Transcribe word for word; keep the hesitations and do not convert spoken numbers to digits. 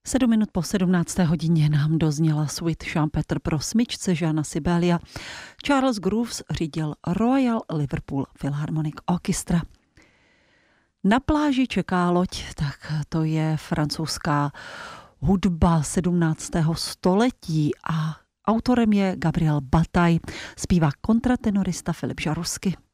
Sedm minut po sedmnácté hodině nám dozněla suite Champeter pro smyčce Jeana Sibelia. Charles Groves řídil Royal Liverpool Philharmonic Orchestra. Na pláži čeká loď, tak to je francouzská hudba sedmnáctého století a autorem je Gabriel Bataille, zpívá kontratenorista Filip Žarusky.